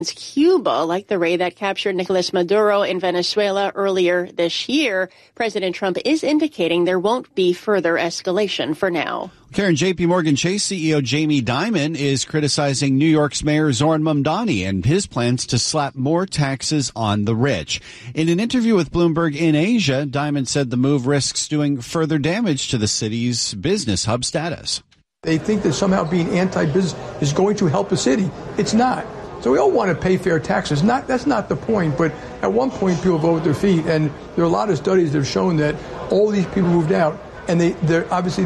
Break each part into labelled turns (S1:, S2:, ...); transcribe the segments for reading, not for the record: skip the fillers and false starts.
S1: Cuba, like the raid that captured Nicolas Maduro in Venezuela earlier this year. President Trump is indicating there won't be further escalation for now.
S2: Karen, J.P. Morgan Chase CEO Jamie Dimon is criticizing New York's Mayor Zoran Mamdani and his plans to slap more taxes on the rich. In an interview with Bloomberg in Asia, Dimon said the move risks doing further damage to the city's business hub status.
S3: They think that somehow being anti-business is going to help a city. It's not. So we all want to pay fair taxes. That's not the point, but at one point people vote with their feet, and there are a lot of studies that have shown that all these people moved out, and they're obviously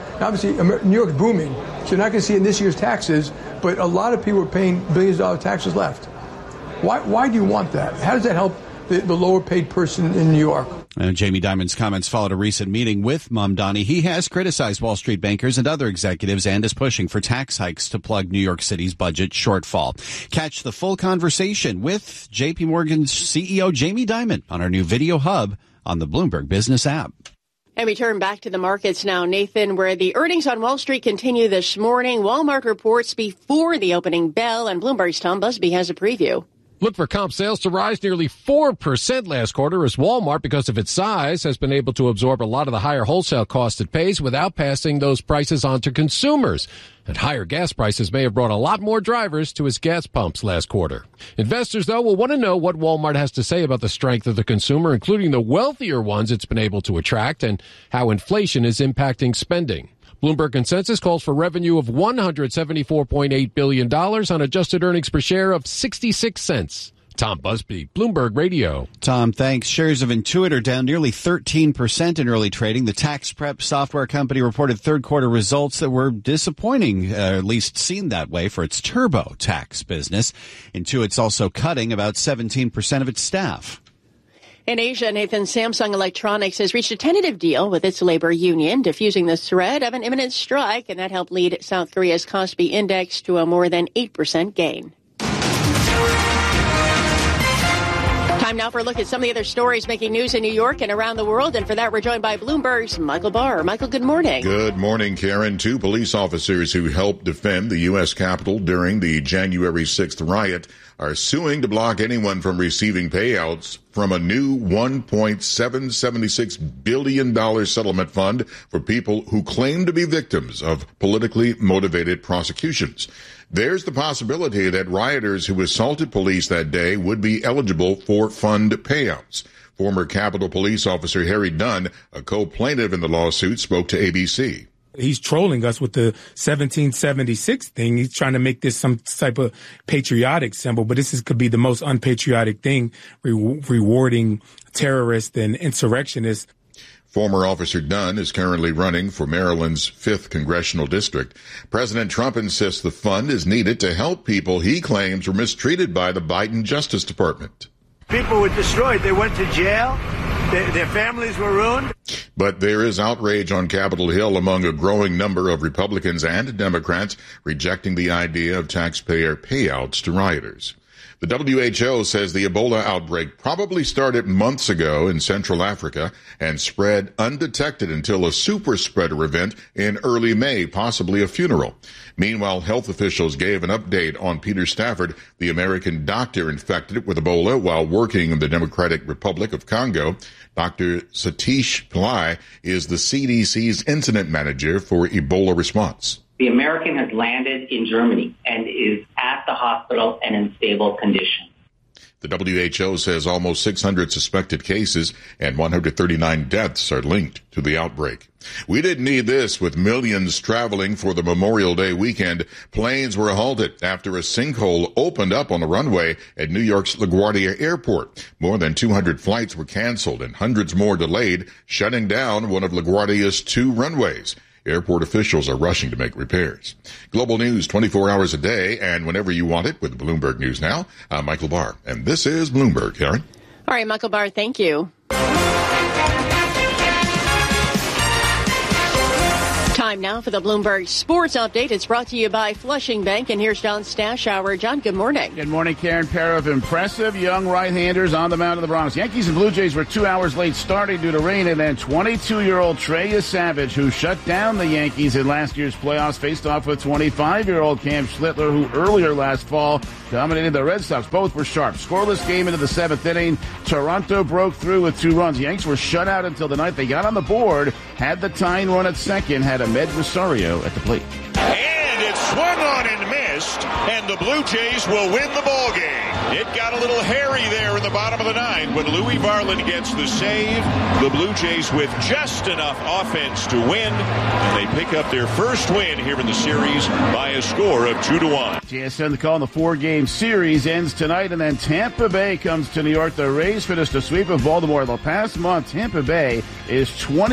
S3: New York's booming, so you're not going to see it in this year's taxes, but a lot of people are paying billions of dollars taxes left. Why do you want that? How does that help the lower paid person in New York?
S2: Jamie Dimon's comments followed a recent meeting with Mamdani. He has criticized Wall Street bankers and other executives and is pushing for tax hikes to plug New York City's budget shortfall. Catch the full conversation with J.P. Morgan's CEO Jamie Dimon on our new video hub on the Bloomberg Business app.
S1: And we turn back to the markets now, Nathan, where the earnings on Wall Street continue this morning. Walmart reports before the opening bell, and Bloomberg's Tom Busby has a preview.
S4: Look for comp sales to rise nearly 4% last quarter as Walmart, because of its size, has been able to absorb a lot of the higher wholesale costs it pays without passing those prices on to consumers. And higher gas prices may have brought a lot more drivers to its gas pumps last quarter. Investors, though, will want to know what Walmart has to say about the strength of the consumer, including the wealthier ones it's been able to attract, and how inflation is impacting spending. Bloomberg consensus calls for revenue of $174.8 billion on adjusted earnings per share of 66 cents. Tom Busby, Bloomberg Radio.
S2: Tom, thanks. Shares of Intuit are down nearly 13% in early trading. The tax prep software company reported third quarter results that were disappointing, at least seen that way for its TurboTax business. Intuit's also cutting about 17% of its staff.
S1: In Asia, Nathan, Samsung Electronics has reached a tentative deal with its labor union, diffusing the threat of an imminent strike, and that helped lead South Korea's Kospi index to a more than 8% gain. Time now for a look at some of the other stories making news in New York and around the world. And for that, we're joined by Bloomberg's Michael Barr. Michael, good morning.
S5: Good morning, Karen. Two police officers who helped defend the U.S. Capitol during the January 6th riot are suing to block anyone from receiving payouts from a new $1.776 billion settlement fund for people who claim to be victims of politically motivated prosecutions. There's the possibility that rioters who assaulted police that day would be eligible for fund payouts. Former Capitol Police Officer Harry Dunn, a co-plaintiff in the lawsuit, spoke to ABC.
S6: He's trolling us with the 1776 thing. He's trying to make this some type of patriotic symbol, but could be the most unpatriotic thing, rewarding terrorists and insurrectionists.
S5: Former Officer Dunn is currently running for Maryland's 5th congressional district. President Trump insists the fund is needed to help people he claims were mistreated by the Biden Justice Department.
S7: People were destroyed. They went to jail. Their families were ruined.
S5: But there is outrage on Capitol Hill among a growing number of Republicans and Democrats rejecting the idea of taxpayer payouts to rioters. The WHO says the Ebola outbreak probably started months ago in Central Africa and spread undetected until a super spreader event in early May, possibly a funeral. Meanwhile, health officials gave an update on Peter Stafford, the American doctor infected with Ebola while working in the Democratic Republic of Congo. Dr. Satish Pillai is the CDC's incident manager for Ebola response.
S8: The American has landed in Germany and is at the hospital and in stable condition.
S5: The WHO says almost 600 suspected cases and 139 deaths are linked to the outbreak. We didn't need this with millions traveling for the Memorial Day weekend. Planes were halted after a sinkhole opened up on the runway at New York's LaGuardia Airport. More than 200 flights were canceled and hundreds more delayed, shutting down one of LaGuardia's 2 runways. Airport officials are rushing to make repairs. Global news 24 hours a day and whenever you want it with Bloomberg News Now. I'm Michael Barr, and this is Bloomberg. Karen?
S1: All right, Michael Barr, thank you. Time Time now for the Bloomberg Sports Update. It's brought to you by Flushing Bank. And here's John Stashower. John, good morning.
S9: Good morning, Karen. Pair of impressive young right-handers on the mound of the Bronx. Yankees and Blue Jays were 2 hours late starting due to rain, and then 22-year-old Trey Savage, who shut down the Yankees in last year's playoffs, faced off with 25-year-old Cam Schlittler, who earlier last fall dominated the Red Sox. Both were sharp. Scoreless game into the seventh inning. Toronto broke through with 2 runs. Yanks were shut out until the ninth. They got on the board, had the tying run at second, had Ahmed Rosario at the plate.
S10: And it swung on and missed, and the Blue Jays will win the ball game. It got a little hairy there in the bottom of the ninth, but Louis Varland gets the save. The Blue Jays with just enough offense to win, and they pick up their first win here in the series by a score of 2-1.
S9: JSN, the call in the 4-game series ends tonight, and then Tampa Bay comes to New York. The Rays finished a sweep of Baltimore. The past month, Tampa Bay is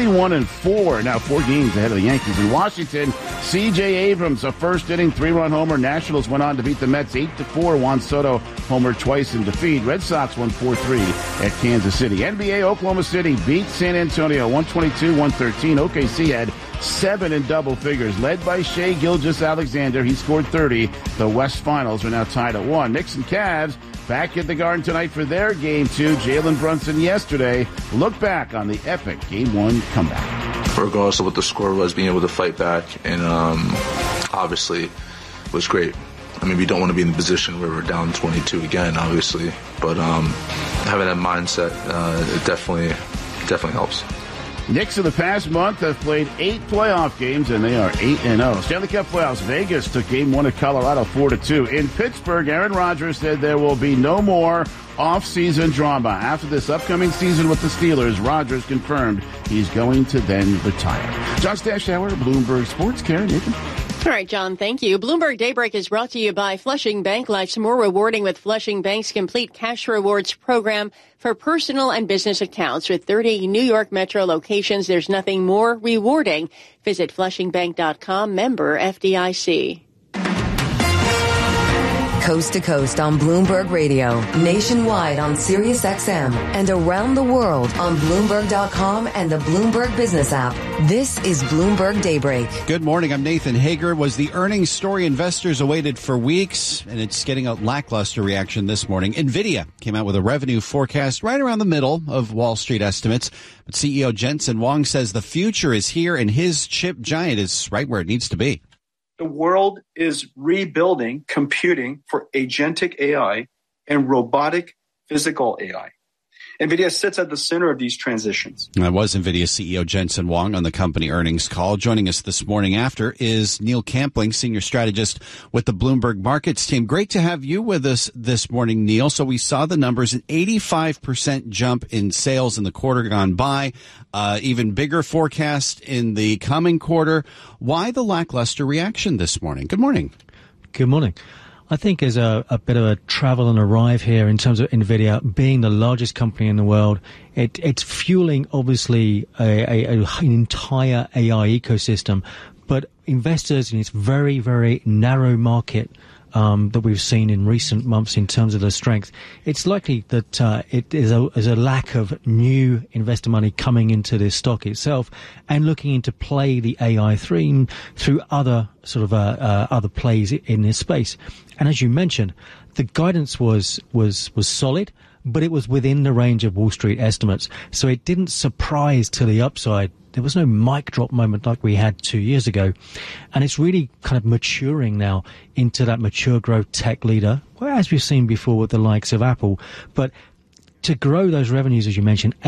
S9: 21-4, now 4 games ahead of the Yankees. In Washington, C.J. Abrams, a first-inning 3-run homer. Nationals went on to beat the Mets 8-4. Juan Soto homered twice in defeat. Red Sox won 4-3 at Kansas City. NBA, Oklahoma City beat San Antonio 122-113. OKC had 7 in double figures, led by Shai Gilgeous-Alexander. He scored 30. The West Finals are now tied at 1. Knicks and Cavs back at the Garden tonight for their Game 2. Jalen Brunson yesterday looked back on the epic Game 1 comeback.
S11: Regardless of what the score was, being able to fight back and obviously was great. I mean, we don't want to be in the position where we're down 22 again, obviously, but having that mindset, it definitely helps.
S9: Knicks in the past month have played 8 playoff games, and they are 8-0. Stanley Cup playoffs, Vegas took Game 1 at Colorado 4-2. In Pittsburgh, Aaron Rodgers said there will be no more off-season drama. After this upcoming season with the Steelers, Rodgers confirmed he's going to then retire. John Stashower, Bloomberg Sports. Karen, Nathan.
S1: All right, John, thank you. Bloomberg Daybreak is brought to you by Flushing Bank. Life's more rewarding with Flushing Bank's complete cash rewards program for personal and business accounts. With 30 New York Metro locations, there's nothing more rewarding. Visit flushingbank.com, member FDIC.
S12: Coast to coast on Bloomberg Radio, nationwide on Sirius XM, and around the world on Bloomberg.com and the Bloomberg Business app. This is Bloomberg Daybreak.
S2: Good morning. I'm Nathan Hager. Was the earnings story investors awaited for weeks, and it's getting a lackluster reaction this morning. NVIDIA came out with a revenue forecast right around the middle of Wall Street estimates. But CEO Jensen Huang says the future is here, and his chip giant is right where it needs to be.
S13: The world is rebuilding computing for agentic AI and robotic physical AI. NVIDIA sits at the center of these transitions.
S2: That was NVIDIA CEO Jensen Huang on the company earnings call. Joining us this morning after is Neil Campling, senior strategist with the Bloomberg Markets team. Great to have you with us this morning, Neil. So we saw the numbers, an 85% jump in sales in the quarter gone by, even bigger forecast in the coming quarter. Why the lackluster reaction this morning? Good morning.
S14: Good morning. I think there's a bit of a travel and arrive here in terms of NVIDIA being the largest company in the world. It's fueling, obviously, an entire AI ecosystem, but investors in this very, very narrow market that we've seen in recent months in terms of the strength, it's likely that it is a lack of new investor money coming into this stock itself and looking into play the AI theme through other sort of other plays in this space. And as you mentioned, the guidance was solid, but it was within the range of Wall Street estimates. So it didn't surprise to the upside. There was no mic drop moment like we had 2 years ago. And it's really kind of maturing now into that mature growth tech leader, as we've seen before with the likes of Apple. But to grow those revenues, as you mentioned,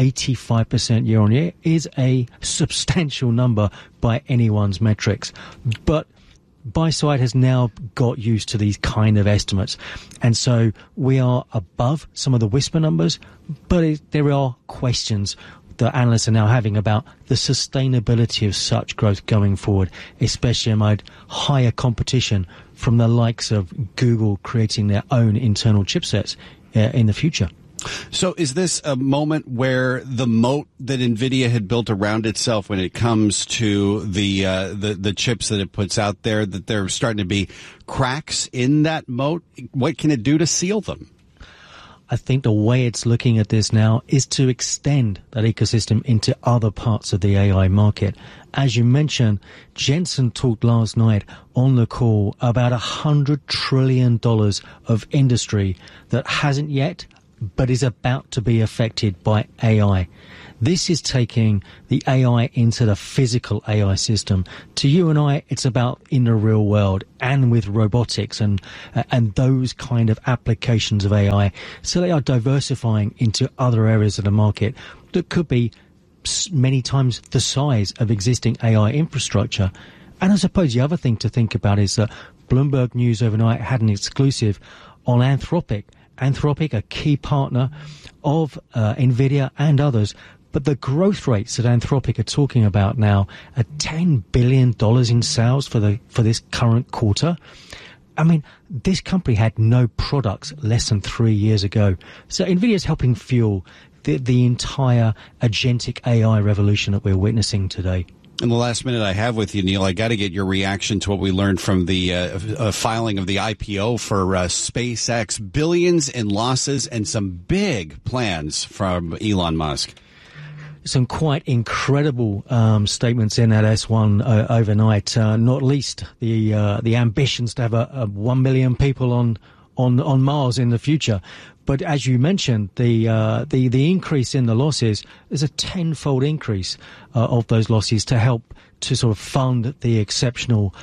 S14: 85% year on year is a substantial number by anyone's metrics. But buy side has now got used to these kind of estimates. And so we are above some of the whisper numbers, but there are questions that analysts are now having about the sustainability of such growth going forward, especially amid higher competition from the likes of Google creating their own internal chipsets in the future.
S2: So is this a moment where the moat that NVIDIA had built around itself when it comes to the chips that it puts out there, that there are starting to be cracks in that moat? What can it do to seal them?
S14: I think the way it's looking at this now is to extend that ecosystem into other parts of the AI market. As you mentioned, Jensen talked last night on the call about $100 trillion of industry that hasn't yet, but is about to be affected by AI. This is taking the AI into the physical AI system. To you and I, it's about in the real world and with robotics and those kind of applications of AI. So they are diversifying into other areas of the market that could be many times the size of existing AI infrastructure. And I suppose the other thing to think about is that Bloomberg News overnight had an exclusive on Anthropic. Anthropic, a key partner of NVIDIA and others. But the growth rates that Anthropic are talking about now are $10 billion in sales for this current quarter. I mean, this company had no products less than 3 years ago. So NVIDIA is helping fuel the entire agentic AI revolution that we're witnessing today.
S2: In the last minute I have with you, Neil, I got to get your reaction to what we learned from the filing of the IPO for SpaceX. Billions in losses and some big plans from Elon Musk.
S14: Some quite incredible statements in that S1 overnight. Not least the ambitions to have 1 million people on Mars in the future. But as you mentioned, the increase in the losses is a tenfold increase of those losses to help to sort of fund the exceptional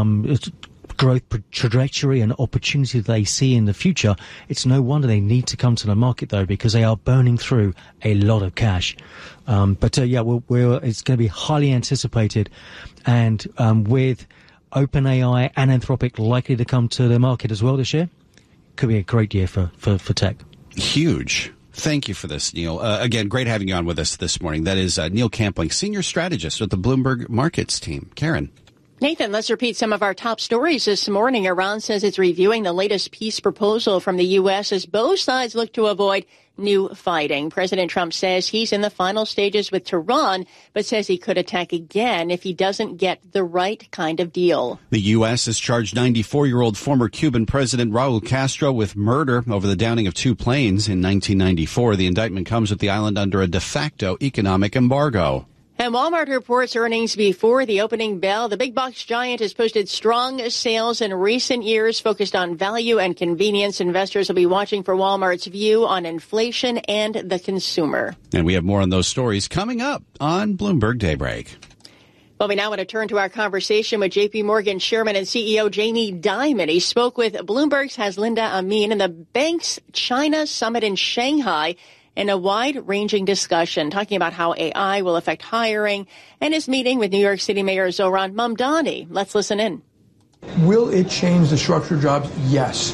S14: growth trajectory and opportunity they see in the future. It's no wonder they need to come to the market, though, because they are burning through a lot of cash. It's going to be highly anticipated, and with OpenAI and Anthropic likely to come to the market as well this year, could be a great year for tech.
S2: Huge. Thank you for this, Neil. Again, great having you on with us this morning. That is Neil Campling, Senior Strategist with the Bloomberg Markets team. Karen.
S1: Nathan, let's repeat some of our top stories this morning. Iran says it's reviewing the latest peace proposal from the U.S. as both sides look to avoid new fighting. President Trump says he's in the final stages with Tehran, but says he could attack again if he doesn't get the right kind of deal.
S2: The U.S. has charged 94-year-old former Cuban President Raul Castro with murder over the downing of 2 planes in 1994. The indictment comes with the island under a de facto economic embargo.
S1: And Walmart reports earnings before the opening bell. The big box giant has posted strong sales in recent years, focused on value and convenience. Investors will be watching for Walmart's view on inflation and the consumer.
S2: And we have more on those stories coming up on Bloomberg Daybreak.
S1: Well, we now want to turn to our conversation with J.P. Morgan Chairman and CEO Jamie Dimon. He spoke with Bloomberg's Haslinda Amin in the bank's China Summit in Shanghai, in a wide-ranging discussion talking about how AI will affect hiring, and his meeting with New York City Mayor Zohran Mamdani. Let's listen in.
S3: Will it change the structure of jobs? Yes.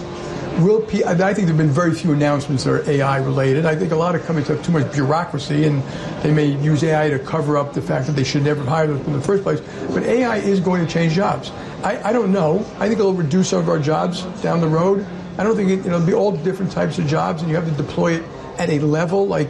S3: I think there have been very few announcements that are AI-related. I think a lot of companies have too much bureaucracy, and they may use AI to cover up the fact that they should never have hired them in the first place. But AI is going to change jobs. I don't know. I think it'll reduce some of our jobs down the road. I don't think it'll be all different types of jobs, and you have to deploy it at a level like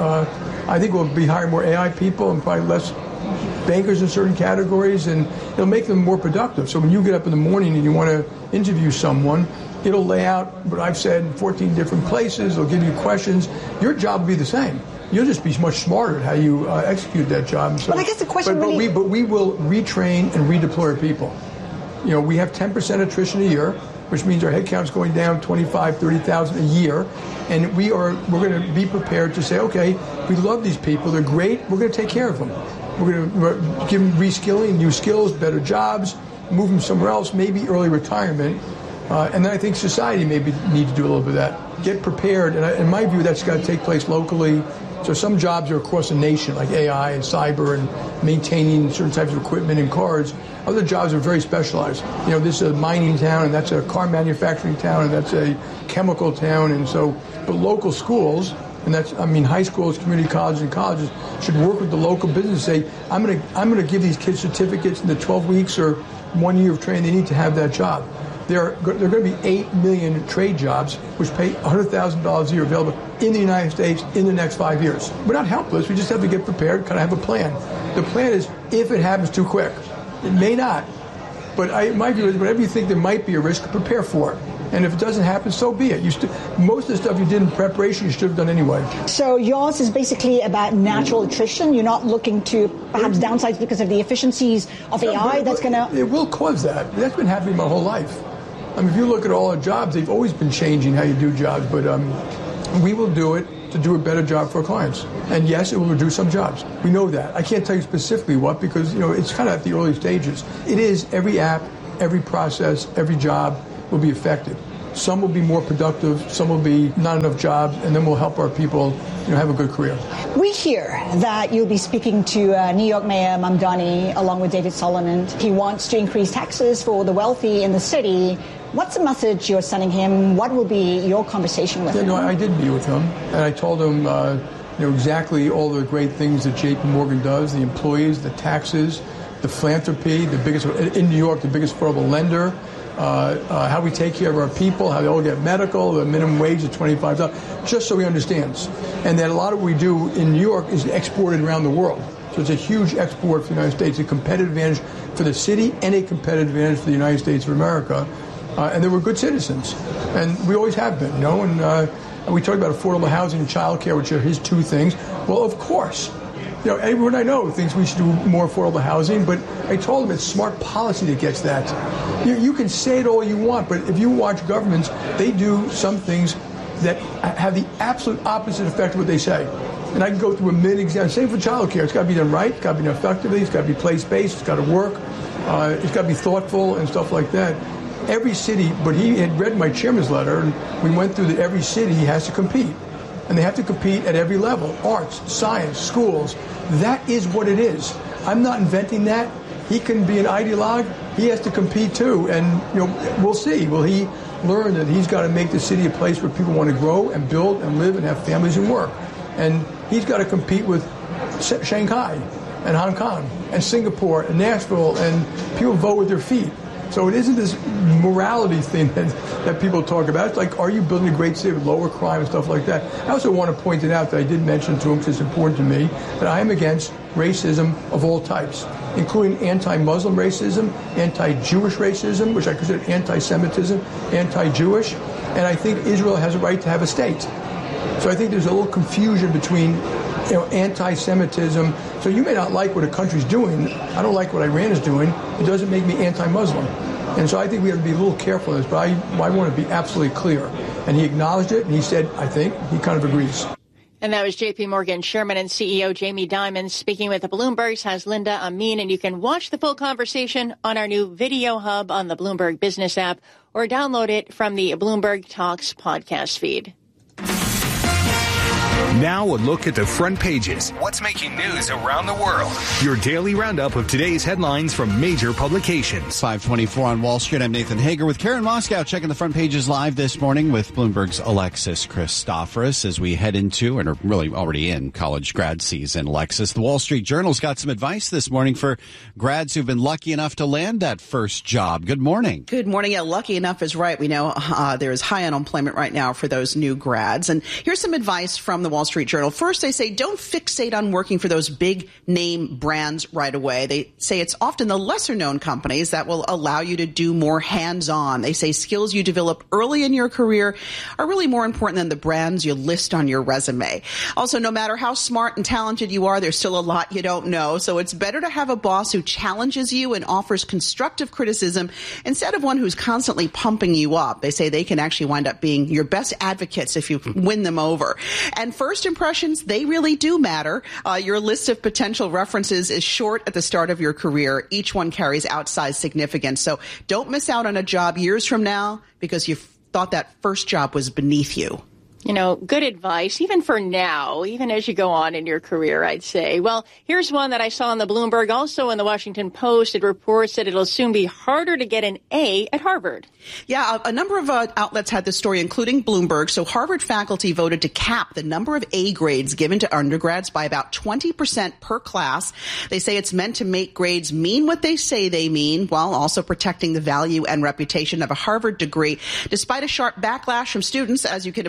S3: I think we'll be hiring more AI people and probably less bankers in certain categories, and it'll make them more productive. So when you get up in the morning and you want to interview someone, it'll lay out what I've said in 14 different places. It'll give you questions. Your job will be the same. You'll just be much smarter at how you execute that job. So,
S15: but I guess the question
S3: but we will retrain and redeploy our people. You know, we have 10% attrition a year, which means our headcount's going down 25, 30,000 a year. And we're going to be prepared to say, okay, we love these people. They're great. We're going to take care of them. We're going to give them reskilling, new skills, better jobs, move them somewhere else, maybe early retirement. And then I think society maybe need to do a little bit of that. Get prepared. And in my view, that's got to take place locally. So some jobs are across the nation, like AI and cyber and maintaining certain types of equipment and cars. Other jobs are very specialized. You know, this is a mining town, and that's a car manufacturing town, and that's a chemical town. And so, but local schools, and high schools, community colleges, and colleges should work with the local business and say, I'm going to give these kids certificates in the 12 weeks or 1 year of training they need to have that job. There are going to be 8 million trade jobs, which pay $100,000 a year available in the United States in the next 5 years. We're not helpless. We just have to get prepared, kind of have a plan. The plan is if it happens too quick. It may not. But my view is whenever you think there might be a risk, prepare for it. And if it doesn't happen, so be it. Most of the stuff you did in preparation, you should have done anyway.
S15: So yours is basically about natural attrition. You're not looking to perhaps downsides because of the efficiencies of AI that's going to...
S3: It will cause that. That's been happening my whole life. I mean, if you look at all our jobs, they've always been changing how you do jobs. But we will do it to do a better job for our clients. And yes, it will reduce some jobs. We know that. I can't tell you specifically what because, it's kind of at the early stages. It is every app, every process, every job will be affected. Some will be more productive, some will be not enough jobs, and then we'll help our people have a good career.
S15: We hear that you'll be speaking to New York Mayor Mamdani along with David Solomon. He wants to increase taxes for the wealthy in the city. What's the message you're sending him? What will be your conversation with him?
S3: I did meet with him, and I told him exactly all the great things that JP Morgan does, the employees, the taxes, the philanthropy, the biggest in New York, the biggest affordable lender, how we take care of our people, how they all get medical, the minimum wage is $25, just so he understands. And that a lot of what we do in New York is exported around the world. So it's a huge export for the United States, a competitive advantage for the city and a competitive advantage for the United States of America. And they were good citizens. And we always have been, And we talked about affordable housing and child care, which are his two things. Well, of course. Everyone I know thinks we should do more affordable housing, but I told them it's smart policy that gets that. You can say it all you want, but if you watch governments, they do some things that have the absolute opposite effect of what they say. And I can go through a million examples. Same for child care. It's got to be done right. It's got to be done effectively. It's got to be place-based. It's got to work. It's got to be thoughtful and stuff like that. Every city, but he had read my chairman's letter, and we went through that every city has to compete. And they have to compete at every level, arts, science, schools. That is what it is. I'm not inventing that. He can be an ideologue. He has to compete too. And, we'll see. Will he learn that he's got to make the city a place where people want to grow and build and live and have families and work? And he's got to compete with Shanghai and Hong Kong and Singapore and Nashville, and people vote with their feet. So it isn't this morality thing that people talk about. It's like, are you building a great city with lower crime and stuff like that? I also want to point it out that I did mention to him, because it's important to me, that I am against racism of all types, including anti-Muslim racism, anti-Jewish racism, which I consider anti-Semitism, anti-Jewish, and I think Israel has a right to have a state. So I think there's a little confusion between anti-Semitism. So you may not like what a country's doing. I don't like what Iran is doing. It doesn't make me anti-Muslim. And so I think we have to be a little careful in this, but I want to be absolutely clear. And he acknowledged it, and he said, I think, he kind of agrees.
S1: And that was JP Morgan Chairman and CEO Jamie Dimon speaking with the Bloomberg's has Linda Amin. And you can watch the full conversation on our new video hub on the Bloomberg Business app or download it from the Bloomberg Talks podcast feed.
S16: Now a look at the front pages. What's making news around the world? Your daily roundup of today's headlines from major publications.
S2: 5:24 on Wall Street. I'm Nathan Hager with Karen Moscow checking the front pages live this morning with Bloomberg's Alexis Christoforous as we head into, and are really already in, college grad season. Alexis, the Wall Street Journal's got some advice this morning for grads who've been lucky enough to land that first job. Good morning.
S17: Good morning. Yeah, lucky enough is right. We know there is high unemployment right now for those new grads. And here's some advice from the Wall Street Journal. First, they say don't fixate on working for those big name brands right away. They say it's often the lesser known companies that will allow you to do more hands-on. They say skills you develop early in your career are really more important than the brands you list on your resume. Also, no matter how smart and talented you are, there's still a lot you don't know. So it's better to have a boss who challenges you and offers constructive criticism instead of one who's constantly pumping you up. They say they can actually wind up being your best advocates if you win them over. And first impressions, they really do matter. Your list of potential references is short at the start of your career. Each one carries outsized significance. So don't miss out on a job years from now because you thought that first job was beneath you.
S1: You know, good advice, even for now, even as you go on in your career, I'd say. Well, here's one that I saw on the Bloomberg, also in the Washington Post. It reports that it'll soon be harder to get an A at Harvard.
S17: Yeah, a number of outlets had this story, including Bloomberg. So Harvard faculty voted to cap the number of A grades given to undergrads by about 20% per class. They say it's meant to make grades mean what they say they mean, while also protecting the value and reputation of a Harvard degree. Despite a sharp backlash from students, as you can imagine,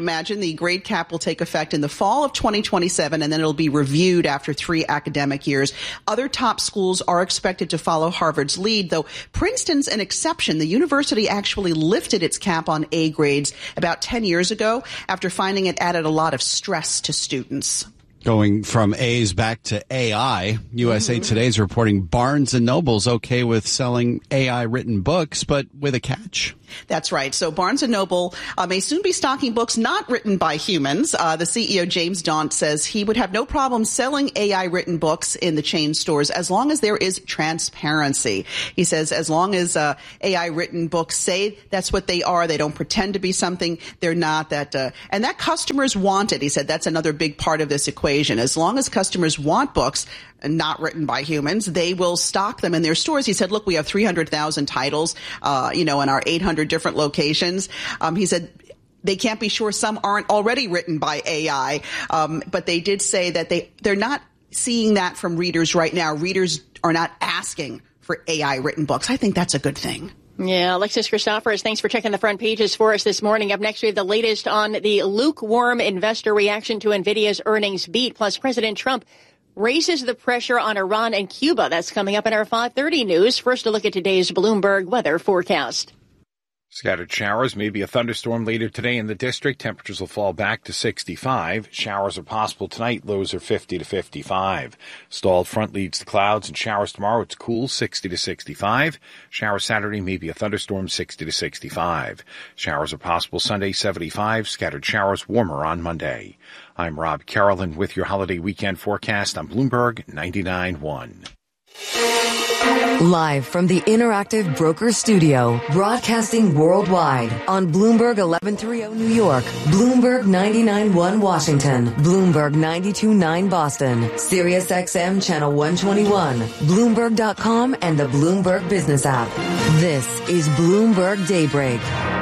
S17: the grade cap will take effect in the fall of 2027, and then it'll be reviewed after 3 academic years. Other top schools are expected to follow Harvard's lead, though Princeton's an exception. The university actually lifted its cap on A grades about 10 years ago after finding it added a lot of stress to students.
S2: Going from A's back to AI, USA Today is reporting Barnes & Noble's okay with selling AI-written books, but with a catch.
S17: That's right. So Barnes & Noble may soon be stocking books not written by humans. The CEO, James Daunt, says he would have no problem selling AI-written books in the chain stores as long as there is transparency. He says as long as AI-written books say that's what they are, they don't pretend to be something they're not, and that customers want it. He said that's another big part of this equation. As long as customers want books not written by humans, they will stock them in their stores. He said, look, we have 300,000 titles, in our 800 different locations. He said they can't be sure some aren't already written by AI. But they did say that they're not seeing that from readers right now. Readers are not asking for AI written books. I think that's a good thing.
S1: Yeah, Alexis Christoforous, thanks for checking the front pages for us this morning. Up next, we have the latest on the lukewarm investor reaction to NVIDIA's earnings beat. Plus, President Trump raises the pressure on Iran and Cuba. That's coming up in our 5:30 news. First, a look at today's Bloomberg weather forecast.
S18: Scattered showers, maybe a thunderstorm later today in the district. Temperatures will fall back to 65. Showers are possible tonight. Lows are 50 to 55. Stalled front leads to clouds and showers tomorrow. It's cool, 60 to 65. Showers Saturday, maybe a thunderstorm, 60 to 65. Showers are possible Sunday, 75. Scattered showers warmer on Monday. I'm Rob Carolyn with your holiday weekend forecast on Bloomberg 99.1.
S12: Live from the Interactive Brokers Studio, broadcasting worldwide on Bloomberg 1130 New York, Bloomberg 99.1 Washington, Bloomberg 92.9 Boston, Sirius XM Channel 121, Bloomberg.com and the Bloomberg Business app. This is Bloomberg Daybreak.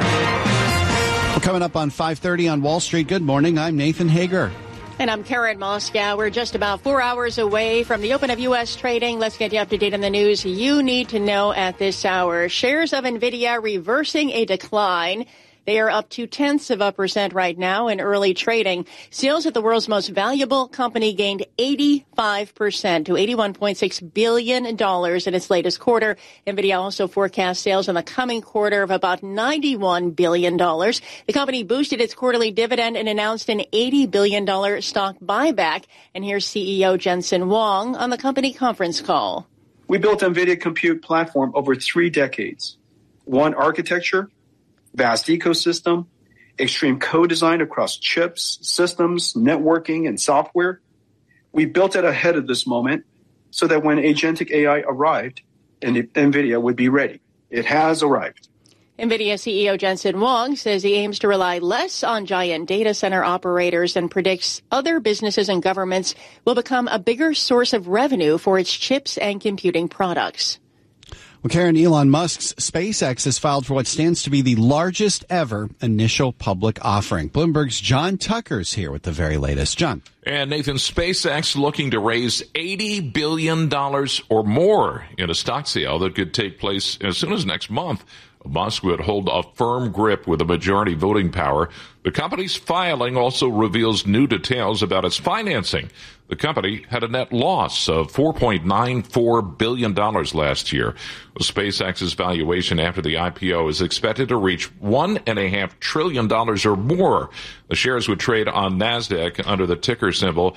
S2: We're coming up on 5:30 on Wall Street. Good morning. I'm Nathan Hager.
S1: And I'm Karen Moscow. We're just about 4 hours away from the open of U.S. trading. Let's get you up to date on the news you need to know at this hour. Shares of NVIDIA reversing a decline. They are up 0.2% right now in early trading. Sales at the world's most valuable company gained 85% to $81.6 billion in its latest quarter. NVIDIA also forecasts sales in the coming quarter of about $91 billion. The company boosted its quarterly dividend and announced an $80 billion stock buyback. And here's CEO Jensen Huang on the company conference call.
S13: We built NVIDIA Compute Platform over 3 decades. One architecture, vast ecosystem, extreme co-design across chips, systems, networking, and software. We built it ahead of this moment so that when agentic AI arrived, NVIDIA would be ready. It has arrived.
S1: NVIDIA CEO Jensen Huang says he aims to rely less on giant data center operators and predicts other businesses and governments will become a bigger source of revenue for its chips and computing products.
S2: Well, Karen, Elon Musk's SpaceX has filed for what stands to be the largest ever initial public offering. Bloomberg's John Tucker's here with the very latest. John.
S19: And Nathan, SpaceX looking to raise $80 billion or more in a stock sale that could take place as soon as next month. Musk would hold a firm grip with a majority voting power. The company's filing also reveals new details about its financing. The company had a net loss of $4.94 billion last year. SpaceX's valuation after the IPO is expected to reach $1.5 trillion or more. The shares would trade on NASDAQ under the ticker symbol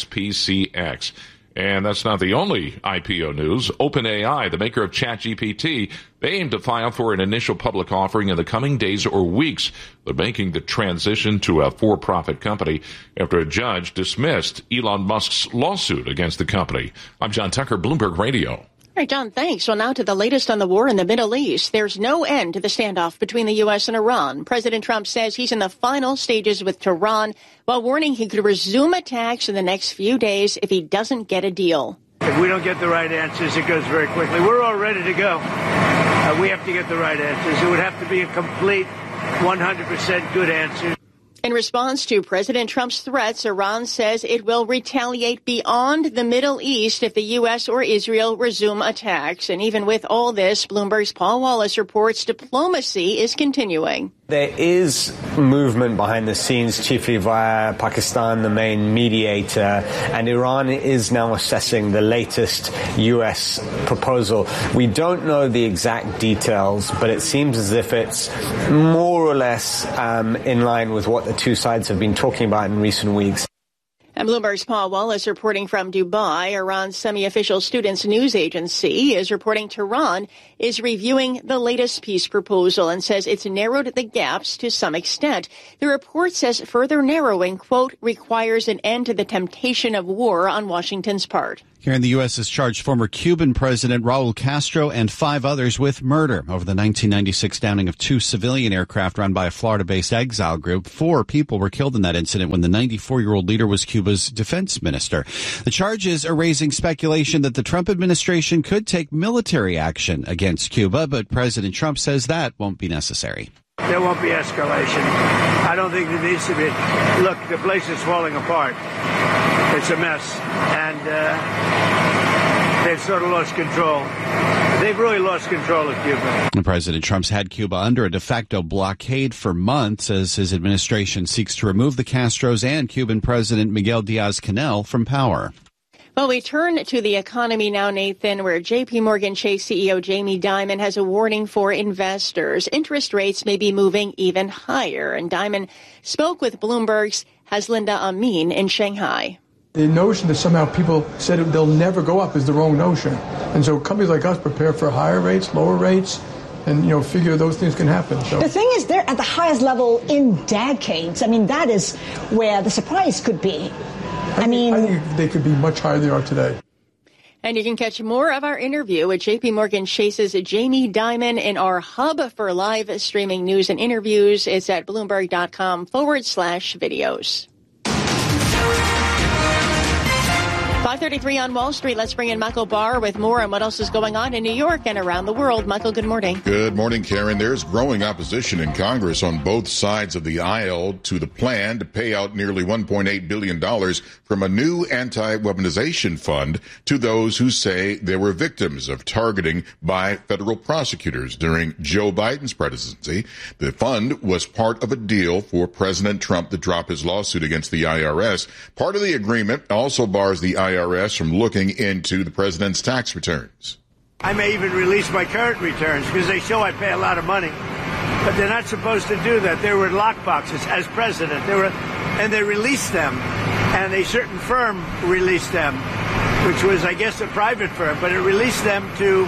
S19: SPCX. And that's not the only IPO news. OpenAI, the maker of ChatGPT, they aim to file for an initial public offering in the coming days or weeks. They're making the transition to a for-profit company after a judge dismissed Elon Musk's lawsuit against the company. I'm John Tucker, Bloomberg Radio.
S1: All right, John, thanks. Well, now to the latest on the war in the Middle East. There's no end to the standoff between the U.S. and Iran. President Trump says he's in the final stages with Tehran, while warning he could resume attacks in the next few days if he doesn't get a deal.
S7: If we don't get the right answers, it goes very quickly. We're all ready to go. We have to get the right answers. It would have to be a complete 100% good answer.
S1: In response to President Trump's threats, Iran says it will retaliate beyond the Middle East if the U.S. or Israel resume attacks. And even with all this, Bloomberg's Paul Wallace reports diplomacy is continuing.
S20: There is movement behind the scenes, chiefly via Pakistan, the main mediator, and Iran is now assessing the latest U.S. proposal. We don't know the exact details, but it seems as if it's more or less in line with what the two sides have been talking about in recent weeks.
S1: And Bloomberg's Paul Wallace reporting from Dubai. Iran's semi-official students news agency is reporting Tehran is reviewing the latest peace proposal and says it's narrowed the gaps to some extent. The report says further narrowing, quote, requires an end to the temptation of war on Washington's part.
S2: Here in the U.S. has charged former Cuban President Raul Castro and 5 others with murder over the 1996 downing of 2 civilian aircraft run by a Florida-based exile group. 4 people were killed in that incident when the 94-year-old leader was Cuba's defense minister. The charges are raising speculation that the Trump administration could take military action against Cuba, but President Trump says that won't be necessary.
S7: There won't be escalation. I don't think there needs to be. Look, the place is falling apart. It's a mess. And they've sort of lost control. They've really lost control of Cuba.
S2: President Trump's had Cuba under a de facto blockade for months as his administration seeks to remove the Castros and Cuban President Miguel Diaz-Canel from power.
S1: Well, we turn to the economy now, Nathan, where J.P. Morgan Chase CEO Jamie Dimon has a warning for investors. Interest rates may be moving even higher. And Dimon spoke with Bloomberg's Haslinda Amin in Shanghai.
S3: The notion that somehow people said they'll never go up is the wrong notion. And so companies like us prepare for higher rates, lower rates, and, figure those things can happen. So.
S15: The thing is, they're at the highest level in decades. I mean, that is where the surprise could be. I think
S3: they could be much higher than they are today.
S1: And you can catch more of our interview with J.P. Morgan Chase's Jamie Dimon in our hub for live streaming news and interviews. It's at Bloomberg.com/videos. 5:33 on Wall Street. Let's bring in Michael Barr with more on what else is going on in New York and around the world. Michael, good morning.
S5: Good morning, Karen. There's growing opposition in Congress on both sides of the aisle to the plan to pay out nearly $1.8 billion from a new anti-weaponization fund to those who say they were victims of targeting by federal prosecutors during Joe Biden's presidency. The fund was part of a deal for President Trump to drop his lawsuit against the IRS. Part of the agreement also bars the IRS from looking into the president's tax returns.
S7: I may even release my current returns because they show I pay a lot of money. But they're not supposed to do that. They were in lockboxes as president. And they released them. And a certain firm released them, which was, I guess, a private firm. But it released them to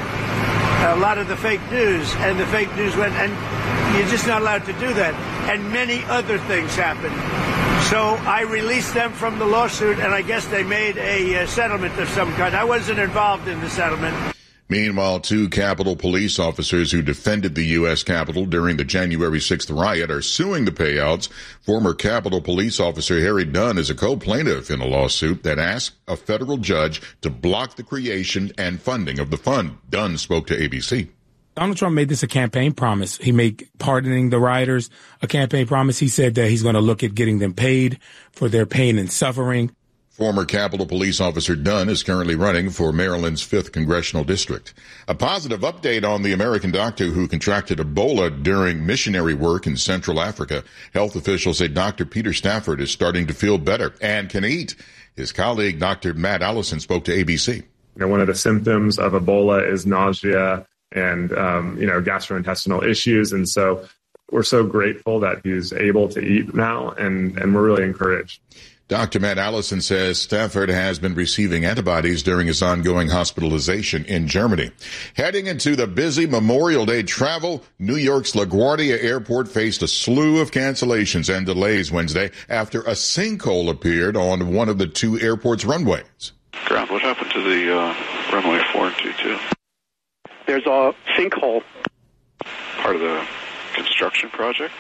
S7: a lot of the fake news. And the fake news went, and you're just not allowed to do that. And many other things happened. So I released them from the lawsuit, and I guess they made a settlement of some kind. I wasn't involved in the settlement.
S5: Meanwhile, 2 Capitol police officers who defended the U.S. Capitol during the January 6th riot are suing the payouts. Former Capitol police officer Harry Dunn is a co-plaintiff in a lawsuit that asked a federal judge to block the creation and funding of the fund. Dunn spoke to ABC.
S6: Donald Trump made this a campaign promise. He made pardoning the rioters a campaign promise. He said that he's going to look at getting them paid for their pain and suffering.
S5: Former Capitol Police Officer Dunn is currently running for Maryland's 5th Congressional District. A positive update on the American doctor who contracted Ebola during missionary work in Central Africa. Health officials say Dr. Peter Stafford is starting to feel better and can eat. His colleague, Dr. Matt Allison, spoke to ABC.
S21: One of the symptoms of Ebola is nausea and, gastrointestinal issues. And so we're so grateful that he's able to eat now, and we're really encouraged.
S5: Dr. Matt Allison says Stafford has been receiving antibodies during his ongoing hospitalization in Germany. Heading into the busy Memorial Day travel, New York's LaGuardia Airport faced a slew of cancellations and delays Wednesday after a sinkhole appeared on one of the 2 airport's runways.
S22: Ground, what happened to the runway 422?
S23: There's a sinkhole.
S22: Part of the construction project?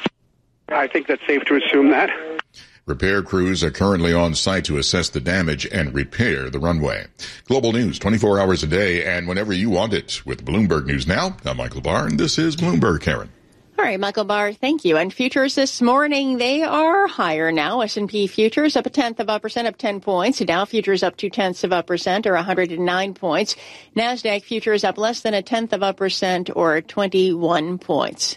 S23: I think that's safe to assume that.
S5: Repair crews are currently on site to assess the damage and repair the runway. Global news 24 hours a day and whenever you want it with Bloomberg News Now. I'm Michael Barr, and this is Bloomberg, Karen.
S1: All All right, Michael Barr, thank you. And futures this morning, they are higher now. S&P futures up 0.1%, up 10 points. Dow futures up 0.2% or 109 points. NASDAQ futures up less than 0.1% or 21 points.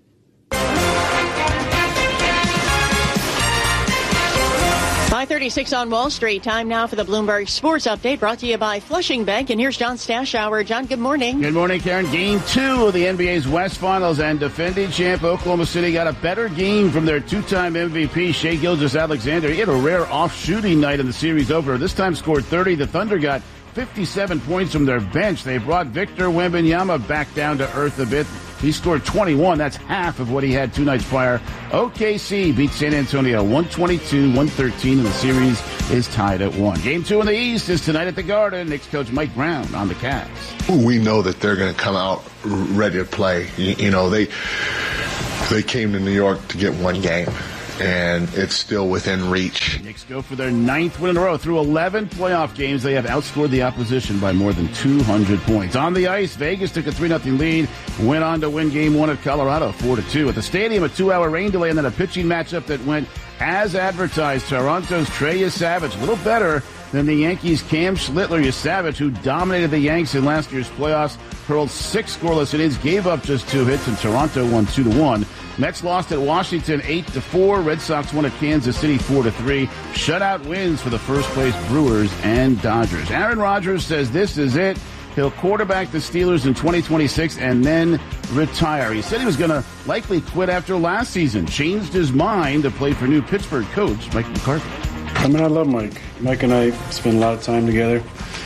S1: 5:36 on Wall Street. Time now for the Bloomberg Sports Update, brought to you by Flushing Bank. And here's John Stashower. John, good morning.
S9: Good morning, Karen. Game 2 of the NBA's West Finals, and defending champ Oklahoma City got a better game from their two-time MVP, Shai Gilgeous-Alexander. He had a rare off-shooting night in the series opener. This time scored 30. The Thunder got 57 points from their bench. They brought Victor Wembanyama back down to earth a bit. He scored 21. That's half of what he had 2 nights prior. OKC beat San Antonio 122-113, and the series is tied at 1. Game 2 in the East is tonight at the Garden. Knicks coach Mike Brown on the Cavs.
S4: We know that they're going to come out ready to play. You know, they came to New York to get one game, and it's still within reach.
S9: Knicks go for their 9th win in a row. Through 11 playoff games, they have outscored the opposition by more than 200 points. On the ice, Vegas took a 3-0 lead, went on to win Game 1 at Colorado 4-2. At the stadium, a 2-hour rain delay, and then a pitching matchup that went as advertised. Toronto's Trey Yesavage, a little better than the Yankees' Cam Schlittler. Yesavage, who dominated the Yanks in last year's playoffs, hurled 6 scoreless innings, gave up just 2 hits, and Toronto won 2-1. Mets lost at Washington 8-4. Red Sox won at Kansas City 4-3. Shutout wins for the first-place Brewers and Dodgers. Aaron Rodgers says this is it. He'll quarterback the Steelers in 2026 and then retire. He said he was going to likely quit after last season. Changed his mind to play for new Pittsburgh coach Mike McCarthy.
S8: I mean, I love Mike. Mike and I spend a lot of time together.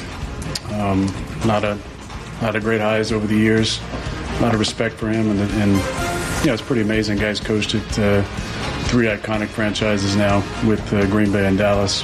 S8: A lot of great highs over the years. A lot of respect for him, and yeah, it's pretty amazing. Guys coached at 3 iconic franchises now with Green Bay and Dallas.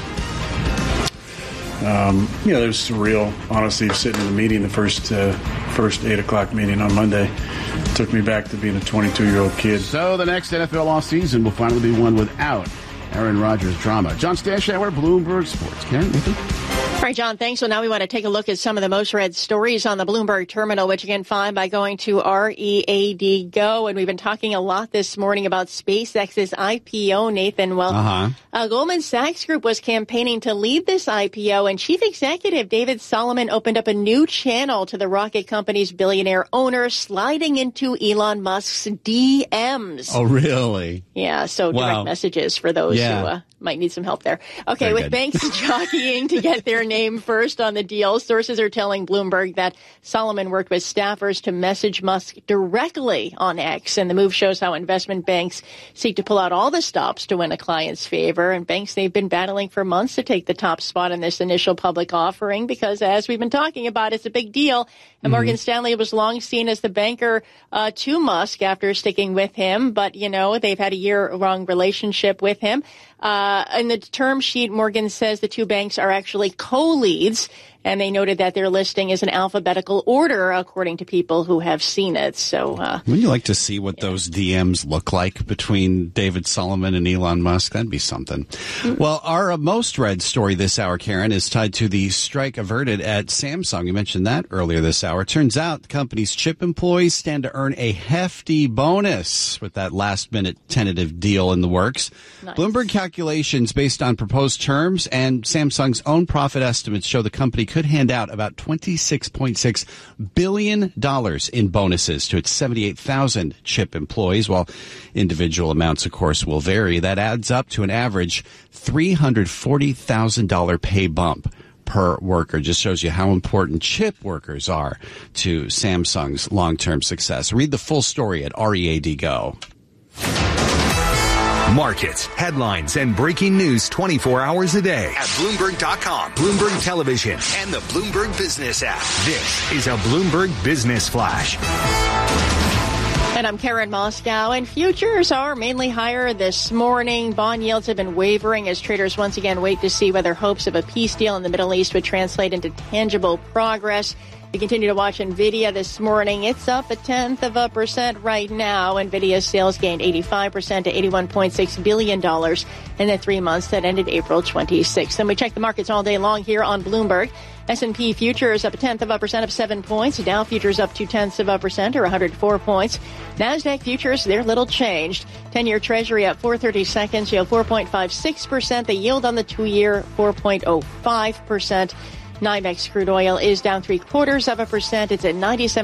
S8: It was surreal, honestly, sitting in the meeting, the first 8 o'clock meeting on Monday. It took me back to being a 22-year-old kid.
S9: So the next NFL offseason will finally be one without Aaron Rodgers drama. John Stashower, Bloomberg Sports. Karen, Nathan?
S1: All right, John, thanks. So now we want to take a look at some of the most read stories on the Bloomberg terminal, which you can find by going to READ Go. And we've been talking a lot this morning about SpaceX's IPO, Nathan. Well, Goldman Sachs Group was campaigning to lead this IPO, and Chief Executive David Solomon opened up a new channel to the rocket company's billionaire owner, sliding into Elon Musk's DMs.
S2: Oh, really?
S1: Yeah, so direct messages for those who might need some help there. Okay, very with good. Banks jockeying to get their name first on the deal, sources are telling Bloomberg that Solomon worked with staffers to message Musk directly on X, and the move shows how investment banks seek to pull out all the stops to win a client's favor. And banks, they've been battling for months to take the top spot in this initial public offering because, as we've been talking about, it's a big deal. And Morgan Stanley was long seen as the banker to Musk after sticking with him, but, you know, they've had a year-long relationship with him. In the term sheet, Morgan says the two banks are actually co-leads, and they noted that their listing is in alphabetical order, according to people who have seen it. So,
S2: wouldn't you like to see what those DMs look like between David Solomon and Elon Musk? That'd be something. Well, our most read story this hour, Karen, is tied to the strike averted at Samsung. You mentioned that earlier this hour. Turns out the company's chip employees stand to earn a hefty bonus with that last-minute tentative deal in the works. Nice. Bloomberg calculations based on proposed terms and Samsung's own profit estimates show the company could hand out about $26.6 billion in bonuses to its 78,000 chip employees, while individual amounts, of course, will vary. That adds up to an average $340,000 pay bump per worker. Just shows you how important chip workers are to Samsung's long-term success. Read the full story at READ Go.
S16: Markets, headlines, and breaking news 24 hours a day at Bloomberg.com, Bloomberg Television, and the Bloomberg Business app. This is a Bloomberg Business Flash.
S1: And I'm Karen Moscow, and futures are mainly higher this morning. Bond yields have been wavering as traders once again wait to see whether hopes of a peace deal in the Middle East would translate into tangible progress. We continue to watch NVIDIA this morning. It's up 0.1% right now. NVIDIA's sales gained 85% to $81.6 billion in the 3 months that ended April 26th. And we check the markets all day long here on Bloomberg. S&P futures up 0.1% of 7 points. Dow futures up 0.2% or 104 points. NASDAQ futures, they're little changed. 10-year Treasury up 4/32, yield 4.56%. The yield on the 2-year 4.05%. NYMEX crude oil is down 0.75%. It's at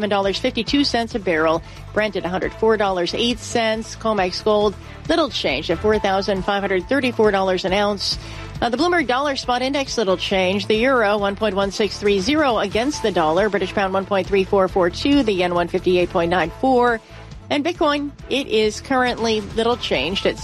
S1: $97.52 a barrel. Brent at $104.08. COMEX gold, little change at $4,534 an ounce. The Bloomberg Dollar Spot Index, little change. The euro, 1.1630 against the dollar. British pound, 1.3442. The yen, 158.94. And Bitcoin, it is currently little changed at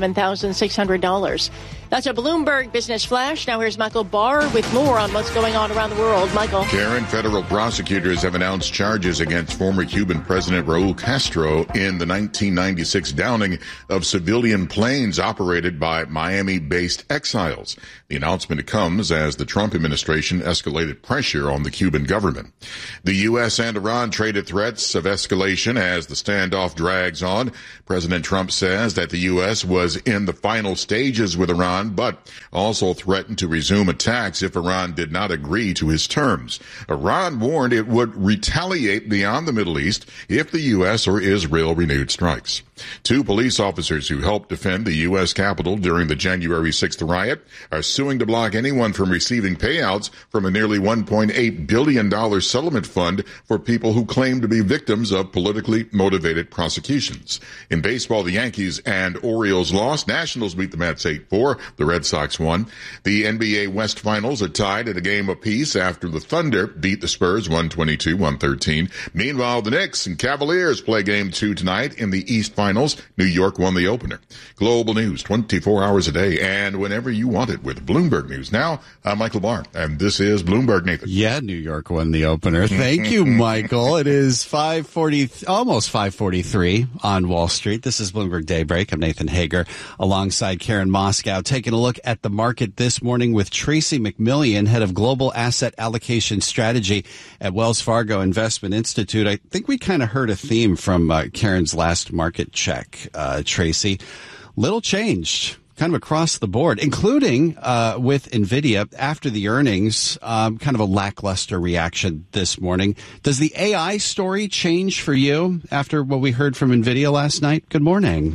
S1: $77,600. That's a Bloomberg Business Flash. Now here's Michael Barr with more on what's going on around the world. Michael.
S5: Karen, federal prosecutors have announced charges against former Cuban President Raul Castro in the 1996 downing of civilian planes operated by Miami-based exiles. The announcement comes as the Trump administration escalated pressure on the Cuban government. The U.S. and Iran traded threats of escalation as the standoff drags on. President Trump says that the U.S. was in the final stages with Iran, but also threatened to resume attacks if Iran did not agree to his terms. Iran warned it would retaliate beyond the Middle East if the U.S. or Israel renewed strikes. 2 police officers who helped defend the U.S. Capitol during the January 6th riot are suing to block anyone from receiving payouts from a nearly $1.8 billion settlement fund for people who claim to be victims of politically motivated prosecutions. In baseball, the Yankees and Orioles lost. Nationals beat the Mets 8-4. The Red Sox won. The NBA West Finals are tied at a game apiece after the Thunder beat the Spurs 122-113. Meanwhile, the Knicks and Cavaliers play game 2 tonight in the East Finals. New York won the opener. Global news 24 hours a day and whenever you want it with Bloomberg News. Now, I'm Michael Barr, and this is Bloomberg, Nathan.
S2: Yeah, New York won the opener. Thank you, Michael. It is 5:40, almost 5:43 on Wall Street. This is Bloomberg Daybreak. I'm Nathan Hager alongside Karen Moscow, taking a look at the market this morning with Tracy McMillian, head of Global Asset Allocation Strategy at Wells Fargo Investment Institute. I think we kind of heard a theme from Karen's last market check, Tracy. Little changed kind of across the board, including with NVIDIA after the earnings, kind of a lackluster reaction this morning. Does the AI story change for you after what we heard from NVIDIA last night? Good morning.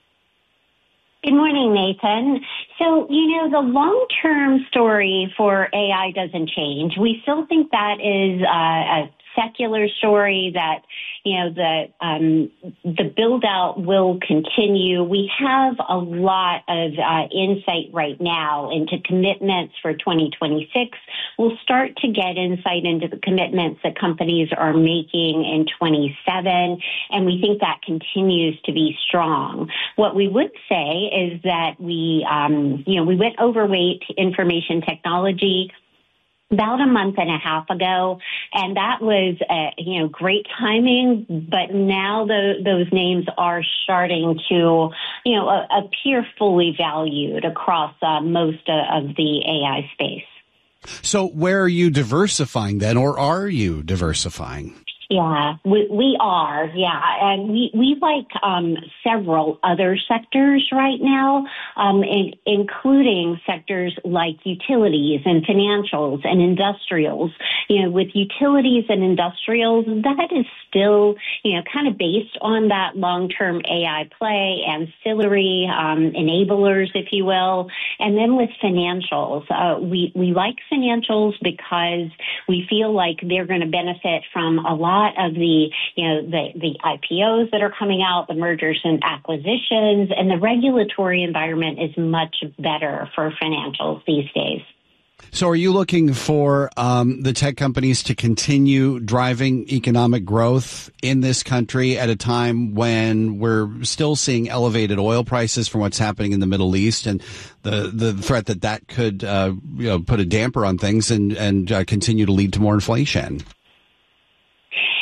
S10: Good morning, Nathan. So, the long-term story for AI doesn't change. We still think that is a secular story, that the build out will continue. We have a lot of insight right now into commitments for 2026. We'll start to get insight into the commitments that companies are making in 27, and we think that continues to be strong. What we would say is that we went overweight information technology about a month and a half ago, and that was, great timing. But now those names are starting to, appear fully valued across most of the AI space.
S2: So where are you diversifying then, or are you diversifying?
S10: Yeah, we are. Yeah. And we like several other sectors right now, including sectors like utilities and financials and industrials. With utilities and industrials, that is still, kind of based on that long-term AI play, ancillary enablers, if you will. And then with financials, we like financials because we feel like they're going to benefit from a lot of the IPOs that are coming out, the mergers and acquisitions, and the regulatory environment is much better for financials these days.
S2: So are you looking for the tech companies to continue driving economic growth in this country at a time when we're still seeing elevated oil prices from what's happening in the Middle East, and the threat that could put a damper on things and continue to lead to more inflation?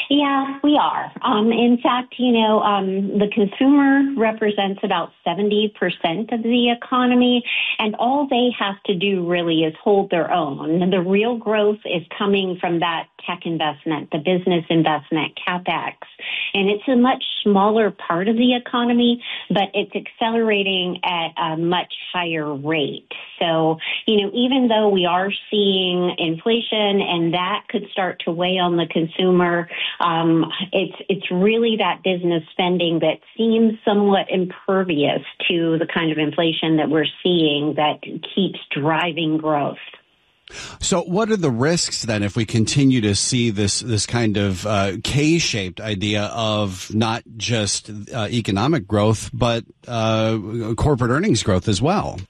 S10: Yeah, we are. In fact, the consumer represents about 70% of the economy, and all they have to do really is hold their own. And the real growth is coming from that tech investment, the business investment, CapEx. And it's a much smaller part of the economy, but it's accelerating at a much higher rate. So, even though we are seeing inflation and that could start to weigh on the consumer, it's really that business spending that seems somewhat impervious to the kind of inflation that we're seeing that keeps driving growth.
S2: So what are the risks then if we continue to see this kind of K-shaped idea of not just economic growth, but corporate earnings growth as well?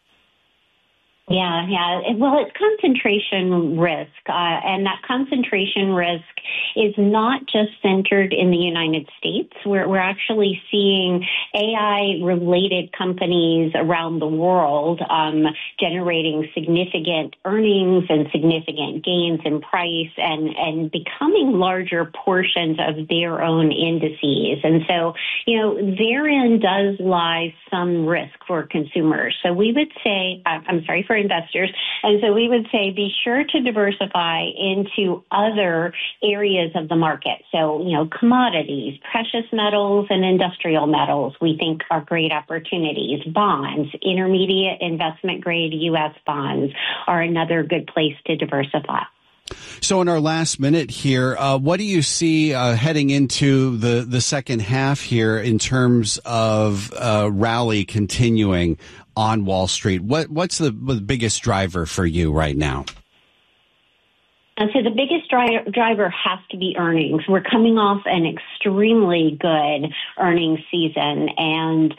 S10: Yeah. Well, it's concentration risk, and that concentration risk is not just centered in the United States. We're actually seeing AI-related companies around the world generating significant earnings and significant gains in price and becoming larger portions of their own indices. And so, therein does lie some risk for consumers. So we would say, for investors. And so we would say be sure to diversify into other areas of the market. So, commodities, precious metals, and industrial metals we think are great opportunities. Bonds, intermediate investment grade U.S. bonds are another good place to diversify.
S2: So in our last minute here, what do you see heading into the second half here in terms of rally continuing on Wall Street? What's the biggest driver for you right now?
S10: So the biggest driver has to be earnings. We're coming off an extremely good earnings season, and,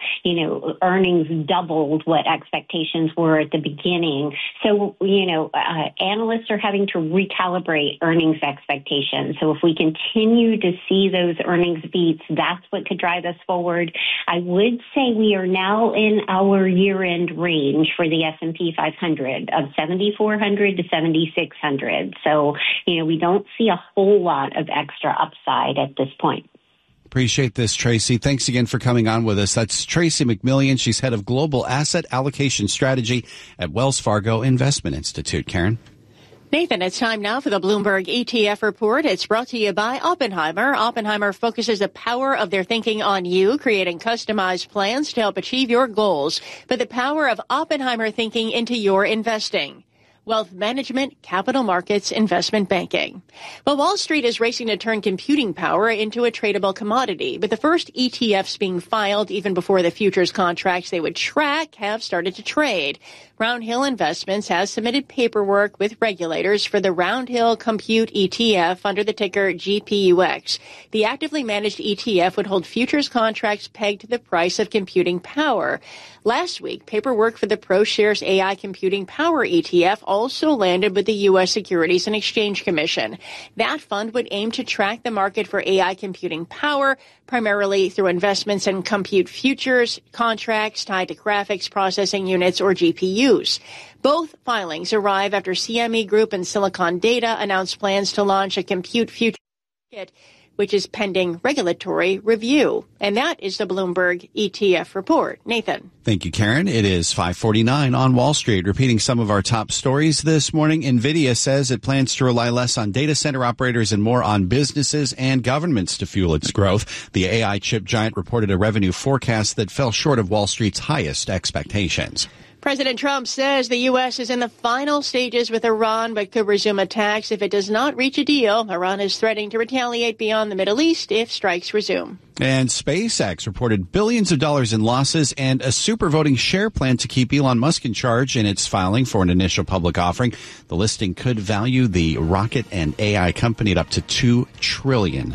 S10: earnings doubled what expectations were at the beginning. So, analysts are having to recalibrate earnings expectations. So if we continue to see those earnings beats, that's what could drive us forward. I would say we are now in our year-end range for the S&P 500 of 7,400 to 7,600. So, we don't see a whole lot of extra upside at this point.
S2: Appreciate this, Tracy. Thanks again for coming on with us. That's Tracy McMillian. She's head of global asset allocation strategy at Wells Fargo Investment Institute. Karen?
S1: Nathan, it's time now for the Bloomberg ETF report. It's brought to you by Oppenheimer. Oppenheimer focuses the power of their thinking on you, creating customized plans to help achieve your goals. Put the power of Oppenheimer thinking into your investing. Wealth management, capital markets, investment banking. Well, Wall Street is racing to turn computing power into a tradable commodity, but the first ETFs being filed even before the futures contracts they would track have started to trade. Round Hill Investments has submitted paperwork with regulators for the Round Hill Compute ETF under the ticker GPUX. The actively managed ETF would hold futures contracts pegged to the price of computing power. Last week, paperwork for the ProShares AI Computing Power ETF also landed with the U.S. Securities and Exchange Commission. That fund would aim to track the market for AI computing power, primarily through investments in compute futures contracts tied to graphics processing units or GPUs. Both filings arrive after CME Group and Silicon Data announced plans to launch a compute futures market, which is pending regulatory review. And that is the Bloomberg ETF report. Nathan.
S2: Thank you, Karen. It is 5:49 on Wall Street. Repeating some of our top stories this morning, NVIDIA says it plans to rely less on data center operators and more on businesses and governments to fuel its growth. The AI chip giant reported a revenue forecast that fell short of Wall Street's highest expectations.
S1: President Trump says the U.S. is in the final stages with Iran, but could resume attacks if it does not reach a deal. Iran is threatening to retaliate beyond the Middle East if strikes resume.
S2: And SpaceX reported billions of dollars in losses and a super voting share plan to keep Elon Musk in charge in its filing for an initial public offering. The listing could value the rocket and AI company at up to $2 trillion.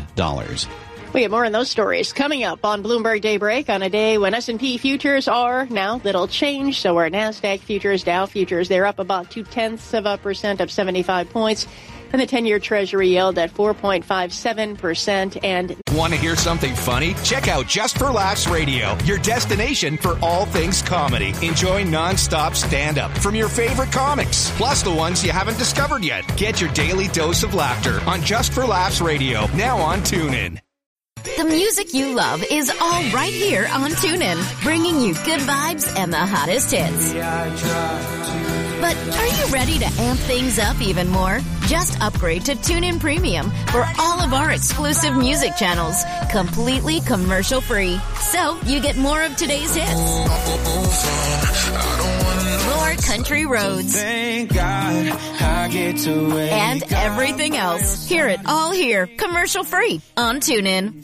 S1: We have more on those stories coming up on Bloomberg Daybreak on a day when S&P futures are now little changed. So are NASDAQ futures, Dow futures. They're up about 0.2%, up 75 points. And the 10-year Treasury yield at 4.57%. And
S11: want to hear something funny? Check out Just for Laughs Radio, your destination for all things comedy. Enjoy non-stop stand-up from your favorite comics, plus the ones you haven't discovered yet. Get your daily dose of laughter on Just for Laughs Radio, now on TuneIn.
S14: The music you love is all right here on TuneIn, bringing you good vibes and the hottest hits. But are you ready to amp things up even more? Just upgrade to TuneIn Premium for all of our exclusive music channels, completely commercial-free. So you get more of today's hits, more country roads, and everything else. Hear it all here, commercial-free on TuneIn.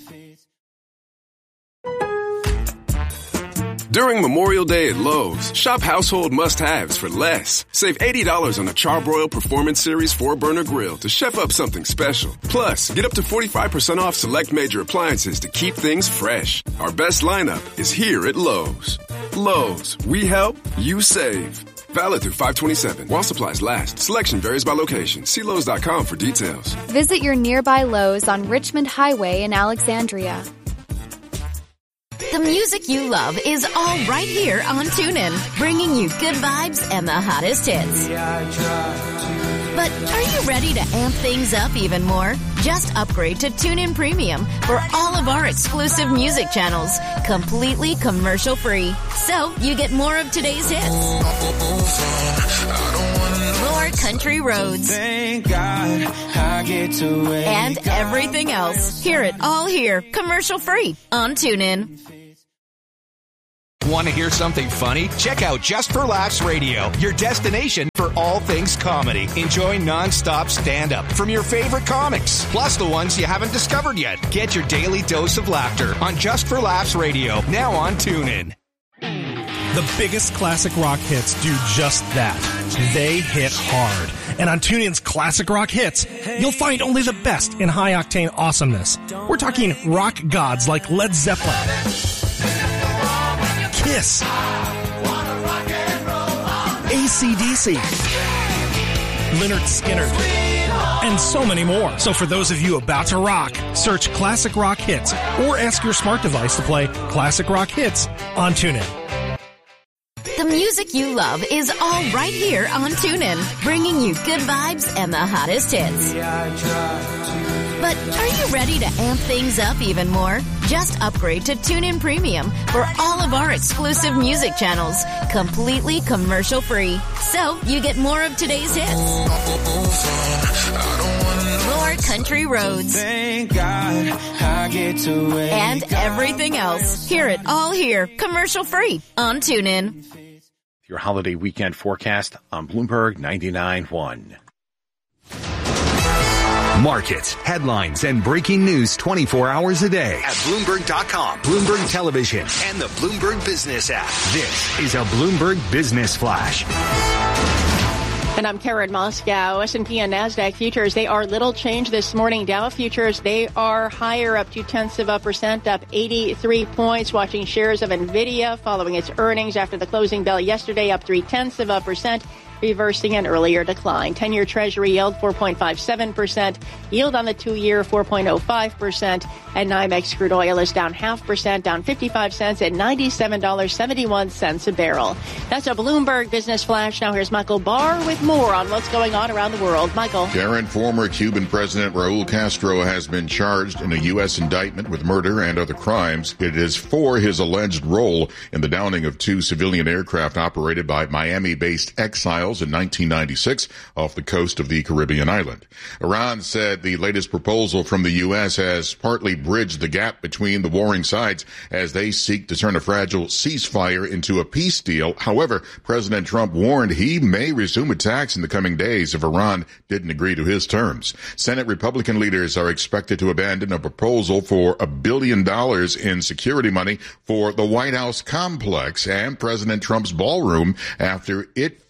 S17: During Memorial Day at Lowe's, shop household must-haves for less. Save $80 on a Charbroil Performance Series 4-burner grill to chef up something special. Plus, get up to 45% off select major appliances to keep things fresh. Our best lineup is here at Lowe's. Lowe's, we help, you save. Valid through 5/27 while supplies last. Selection varies by location. See Lowe's.com for details.
S24: Visit your nearby Lowe's on Richmond Highway in Alexandria.
S14: The music you love is all right here on TuneIn, bringing you good vibes and the hottest hits. But are you ready to amp things up even more? Just upgrade to TuneIn Premium for all of our exclusive music channels, completely commercial-free. So you get more of today's hits, more country roads, and everything else. Hear it all here, commercial-free on TuneIn.
S11: Want to hear something funny? Check out Just for Laughs Radio, your destination for all things comedy. Enjoy non-stop stand-up from your favorite comics, plus the ones you haven't discovered yet. Get your daily dose of laughter on Just for Laughs Radio, now on TuneIn.
S25: The biggest classic rock hits do just that. They hit hard. And on TuneIn's Classic Rock Hits, you'll find only the best in high-octane awesomeness. We're talking rock gods like Led Zeppelin, Kiss, AC/DC, Lynyrd Skynyrd, and so many more. So for those of you about to rock, search Classic Rock Hits or ask your smart device to play Classic Rock Hits on TuneIn.
S14: The music you love is all right here on TuneIn, bringing you good vibes and the hottest hits. But are you ready to amp things up even more? Just upgrade to TuneIn Premium for all of our exclusive music channels, completely commercial-free. So you get more of today's hits, more country roads, and everything else. Hear it all here, commercial-free on TuneIn.
S18: Your holiday weekend forecast on Bloomberg 99.1.
S16: Markets, headlines, and breaking news 24 hours a day at Bloomberg.com, Bloomberg Television, and the Bloomberg Business app. This is a Bloomberg Business Flash.
S1: And I'm Karen Moscow. S&P and NASDAQ futures, they are little change this morning. Dow futures, they are higher, up 0.2%, up 83 points. Watching shares of NVIDIA following its earnings after the closing bell yesterday, up 0.3%. Reversing an earlier decline. 10-year Treasury yield 4.57%, yield on the 2-year 4.05%, and NYMEX crude oil is down 0.5%, down 55 cents at $97.71 a barrel. That's a Bloomberg Business Flash. Now here's Michael Barr with more on what's going on around the world. Michael.
S5: Karen, former Cuban President Raul Castro has been charged in a U.S. indictment with murder and other crimes. It is for his alleged role in the downing of 2 civilian aircraft operated by Miami-based exiles in 1996 off the coast of the Caribbean island. Iran said the latest proposal from the U.S. has partly bridged the gap between the warring sides as they seek to turn a fragile ceasefire into a peace deal. However, President Trump warned he may resume attacks in the coming days if Iran didn't agree to his terms. Senate Republican leaders are expected to abandon a proposal for $1 billion in security money for the White House complex and President Trump's ballroom after it failed to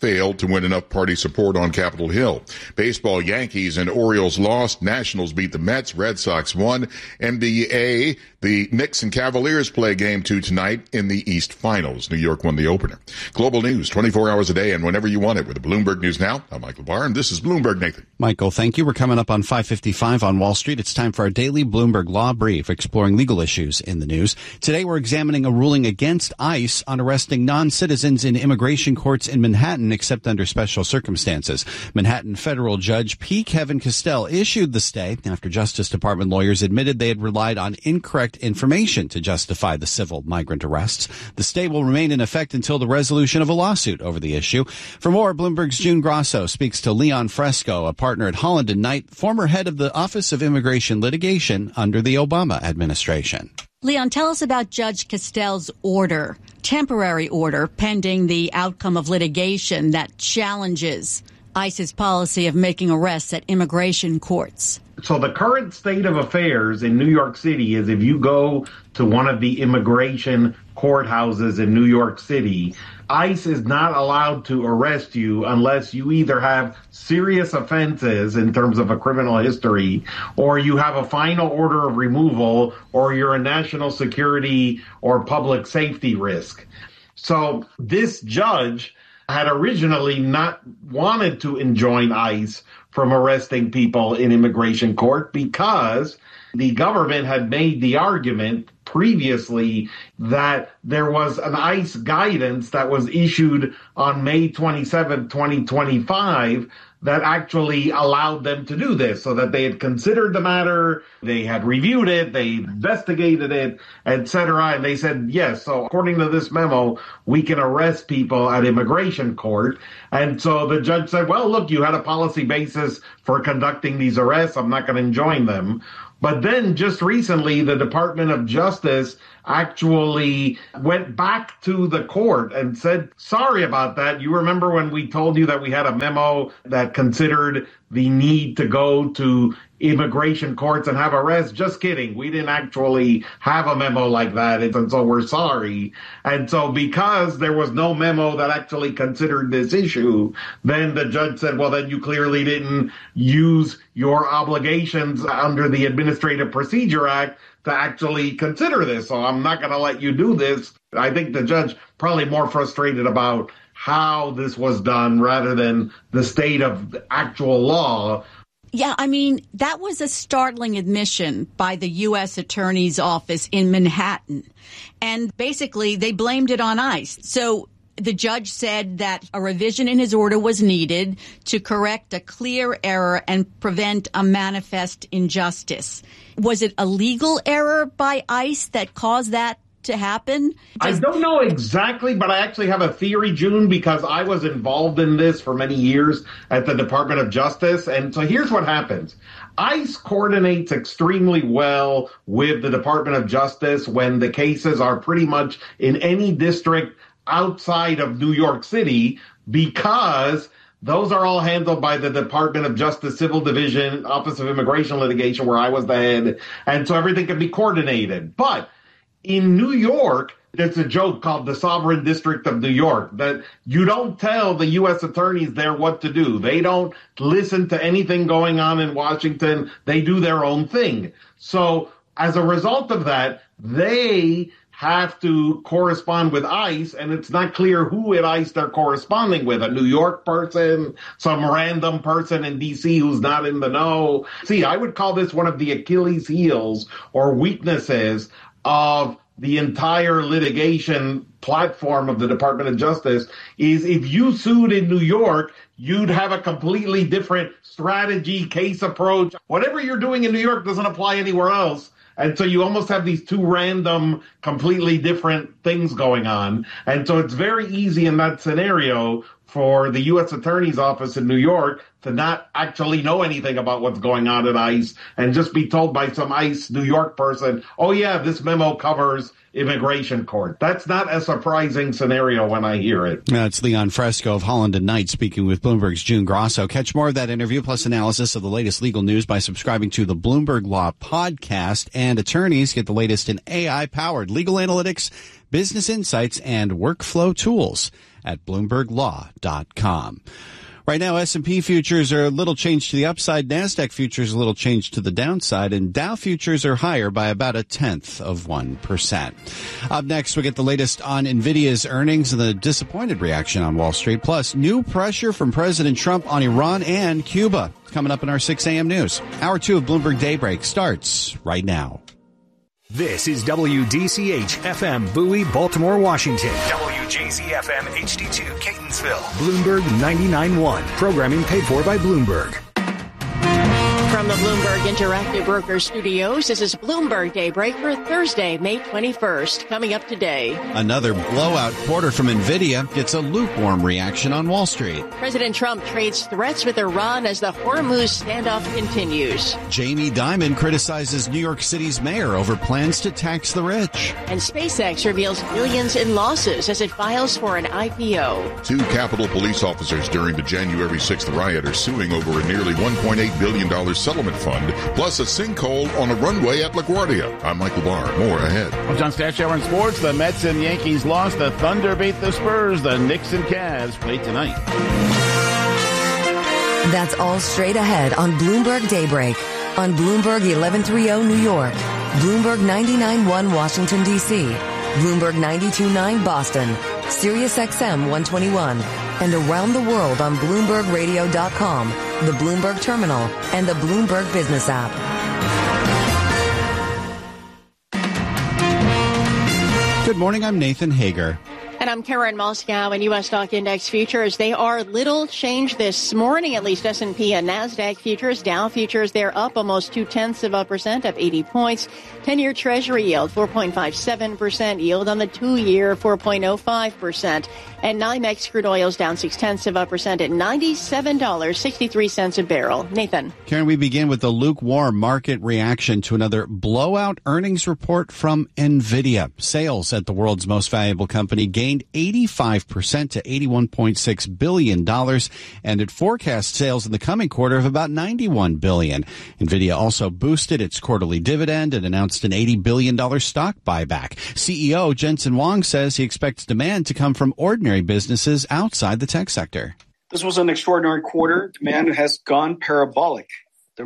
S5: win enough party support on Capitol Hill. Baseball, Yankees and Orioles lost. Nationals beat the Mets. Red Sox won. NBA, the Knicks and Cavaliers play Game 2 tonight in the East Finals. New York won the opener. Global news 24 hours a day and whenever you want it with the Bloomberg News Now. I'm Michael Barr, and this is Bloomberg Nathan.
S2: Michael, thank you. We're coming up on 5:55 on Wall Street. It's time for our daily Bloomberg Law Brief, exploring legal issues in the news. Today, we're examining a ruling against ICE on arresting non-citizens in immigration courts in Manhattan, except under special circumstances. Manhattan federal judge P. Kevin Castell issued the stay after Justice Department lawyers admitted they had relied on incorrect information to justify the civil migrant arrests. The stay will remain in effect until the resolution of a lawsuit over the issue. For more, Bloomberg's June Grosso speaks to Leon Fresco, a partner at Holland & Knight, former head of the Office of Immigration Litigation under the Obama administration.
S12: Leon, tell us about Judge Castell's order, temporary order, pending the outcome of litigation that challenges ICE's policy of making arrests at immigration courts.
S13: So the current state of affairs in New York City is if you go to one of the immigration courthouses in New York City, ICE is not allowed to arrest you unless you either have serious offenses in terms of a criminal history, or you have a final order of removal, or you're a national security or public safety risk. So this judge had originally not wanted to enjoin ICE from arresting people in immigration court because the government had made the argument previously that there was an ICE guidance that was issued on May 27, 2025 that actually allowed them to do this, so that they had considered the matter, they had reviewed it, they investigated it, etc. And they said, yes, so according to this memo, we can arrest people at immigration court. And so the judge said, well, look, you had a policy basis for conducting these arrests. I'm not going to enjoin them. But then just recently, the Department of Justice actually went back to the court and said, sorry about that. You remember when we told you that we had a memo that considered the need to go to immigration courts and have arrests? Just kidding. We didn't actually have a memo like that, and so we're sorry. And so because there was no memo that actually considered this issue, then the judge said, well, then you clearly didn't use your obligations under the Administrative Procedure Act to actually consider this. So I'm not going to let you do this. I think the judge probably more frustrated about how this was done rather than the state of actual law.
S12: Yeah, I mean, that was a startling admission by the U.S. Attorney's Office in Manhattan. And basically, they blamed it on ICE. So the judge said that a revision in his order was needed to correct a clear error and prevent a manifest injustice. Was it a legal error by ICE that caused that to happen?
S13: I don't know exactly, but I actually have a theory, June, because I was involved in this for many years at the Department of Justice. And so here's what happens. ICE coordinates extremely well with the Department of Justice when the cases are pretty much in any district outside of New York City, because those are all handled by the Department of Justice Civil Division, Office of Immigration Litigation, where I was the head. And so everything can be coordinated. But in New York, there's a joke called the Sovereign District of New York, that you don't tell the U.S. attorneys there what to do. They don't listen to anything going on in Washington. They do their own thing. So as a result of that, they have to correspond with ICE, and it's not clear who at ICE they're corresponding with, a New York person, some random person in D.C. who's not in the know. See, I would call this one of the Achilles heels or weaknesses of the entire litigation platform of the Department of Justice, is if you sued in New York, you'd have a completely different strategy, case approach. Whatever you're doing in New York doesn't apply anywhere else. And so you almost have these two random, completely different things going on. And so it's very easy in that scenario for the U.S. Attorney's Office in New York to not actually know anything about what's going on at ICE and just be told by some ICE New York person, oh, yeah, this memo covers immigration court. That's not a surprising scenario when I hear it.
S2: It's Leon Fresco of Holland & Knight speaking with Bloomberg's June Grosso. Catch more of that interview plus analysis of the latest legal news by subscribing to the Bloomberg Law Podcast. And attorneys get the latest in AI-powered legal analytics, business insights, and workflow tools at BloombergLaw.com. Right now, S&P futures are a little change to the upside, NASDAQ futures a little change to the downside, and Dow futures are higher by about 0.1%. Up next, we get the latest on NVIDIA's earnings and the disappointed reaction on Wall Street, plus new pressure from President Trump on Iran and Cuba. Coming up in our 6 a.m. news. Hour 2 of Bloomberg Daybreak starts right now.
S16: This is WDCH-FM Bowie, Baltimore, Washington. WJZ-FM HD2 Catonsville. Bloomberg 99.1. Programming paid for by Bloomberg.
S1: From the Bloomberg Interactive Brokers Studios, this is Bloomberg Daybreak for Thursday, May 21st. Coming up today.
S2: Another blowout quarter from NVIDIA gets a lukewarm reaction on Wall Street.
S1: President Trump trades threats with Iran as the Hormuz standoff continues.
S2: Jamie Dimon criticizes New York City's mayor over plans to tax the rich.
S1: And SpaceX reveals billions in losses as it files for an IPO.
S5: 2 Capitol police officers during the January 6th riot are suing over a nearly $1.8 billion settlement fund, plus a sinkhole on a runway at LaGuardia. I'm Michael Barr. More ahead.
S9: I'm John Stashower in sports. The Mets and Yankees lost. The Thunder beat the Spurs. The Knicks and Cavs play tonight.
S3: That's all straight ahead on Bloomberg Daybreak. On Bloomberg 1130 New York. Bloomberg 99.1 Washington, D.C. Bloomberg 92.9 Boston. Sirius XM 121. And around the world on BloombergRadio.com, the Bloomberg Terminal, and the Bloomberg Business app.
S2: Good morning, I'm Nathan Hager.
S1: And I'm Karen Moscow. And U.S. stock index futures, they are little changed this morning, at least S&P and NASDAQ futures. Dow futures, they're up almost 0.2%, up 80 points. 10-year Treasury yield, 4.57%. Yield on the 2-year, 4.05%. And NYMEX crude oil's down 0.6% at $97.63 a barrel. Nathan.
S2: Karen, we begin with the lukewarm market reaction to another blowout earnings report from NVIDIA. Sales at the world's most valuable company gained 85% to $81.6 billion, and it forecasts sales in the coming quarter of about $91 billion. NVIDIA also boosted its quarterly dividend and announced an $80 billion stock buyback. CEO Jensen Huang says he expects demand to come from ordinary businesses outside the tech sector.
S7: This was an extraordinary quarter. Demand has gone parabolic.